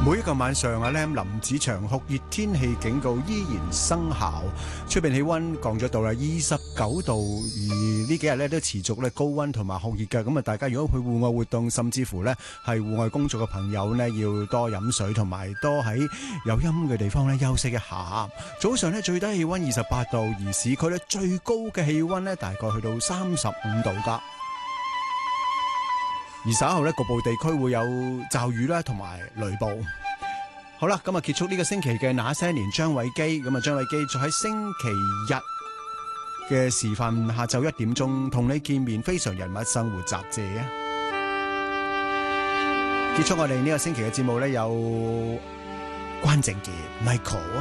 每一個晚上啊，Lam 林子祥酷熱天氣警告依然生效，出邊氣溫降咗到啦29度，而呢幾日咧都持續咧高溫同埋酷熱嘅。咁啊，大家如果去戶外活動，甚至乎咧係戶外工作嘅朋友呢，要多飲水，同埋多喺有陰嘅地方咧休息一下。早上咧最低氣溫28度，而市區咧最高嘅氣溫咧大概去到35度噶。而稍後咧局部地區會有驟雨啦，同埋雷暴。好啦，今日結束呢個星期嘅那些年張偉基，咁啊張偉基就喺星期日嘅時分下晝1點鐘同你見面，非常人物生活雜誌啊！結束我哋呢個星期嘅節目咧，有關正傑 Michael。